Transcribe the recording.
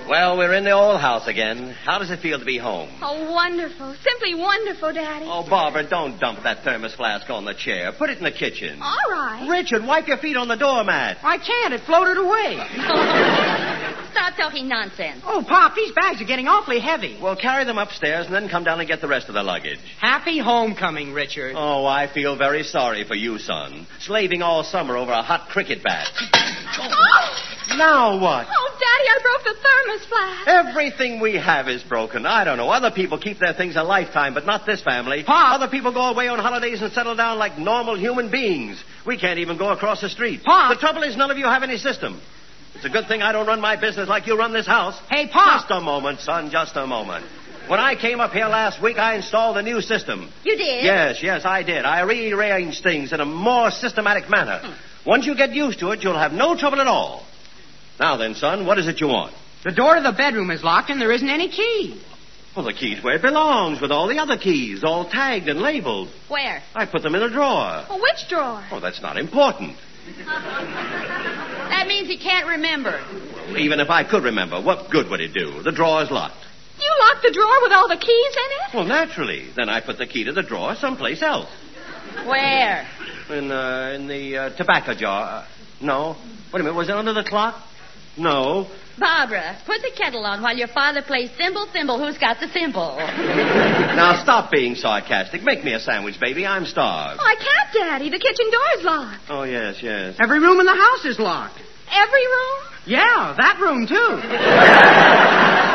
Well, we're in the old house again. How does it feel to be home? Oh, wonderful. Simply wonderful, Daddy. Oh, Barbara, don't dump that thermos flask on the chair. Put it in the kitchen. All right. Richard, wipe your feet on the doormat. I can't. It floated away. Stop talking nonsense. Oh, Pop, these bags are getting awfully heavy. Well, carry them upstairs and then come down and get the rest of the luggage. Happy homecoming, Richard. Oh, I feel very sorry for you, son. Slaving all summer over a hot cricket bat. Oh! Now what? Oh, Daddy, I broke the thermos flask. Everything we have is broken. I don't know. Other people keep their things a lifetime, but not this family. Pop! Other people go away on holidays and settle down like normal human beings. We can't even go across the street. Pop! The trouble is none of you have any system. It's a good thing I don't run my business like you run this house. Hey, Pop! Just a moment, son, just a moment. When I came up here last week, I installed a new system. You did? Yes, I did. I rearranged things in a more systematic manner. Once you get used to it, you'll have no trouble at all. Now then, son, what is it you want? The door to the bedroom is locked and there isn't any key. Well, the key's where it belongs, with all the other keys, all tagged and labeled. Where? I put them in a drawer. Oh, which drawer? Oh, that's not important. That means he can't remember. Even if I could remember, what good would it do? The drawer's locked. You locked the drawer with all the keys in it? Well, naturally. Then I put the key to the drawer someplace else. Where? In the tobacco jar. No. Wait a minute, was it under the clock? No. Barbara, put the kettle on while your father plays thimble, thimble. Who's got the thimble? Now, stop being sarcastic. Make me a sandwich, baby. I'm starved. Oh, I can't, Daddy. The kitchen door's locked. Oh, yes. Every room in the house is locked. Every room? Yeah, that room, too.